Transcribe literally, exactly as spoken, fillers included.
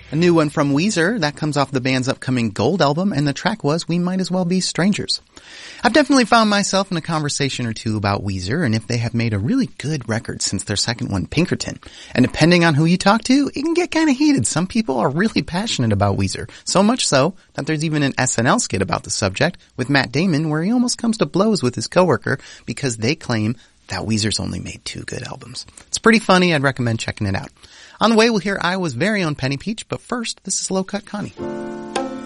A new one from Weezer, that comes off the band's upcoming Gold album, and the track was We Might As Well Be Strangers. I've definitely found myself in a conversation or two about Weezer, and if they have made a really good record since their second one, Pinkerton. And depending on who you talk to, it can get kind of heated. Some people are really passionate about Weezer, so much so that there's even an S N L skit about the subject with Matt Damon where he almost comes to blows with his coworker because they claim that Weezer's only made two good albums. It's pretty funny. I'd recommend checking it out. On the way, we'll hear Iowa's very own Penny Peach, but first, this is Low Cut Connie.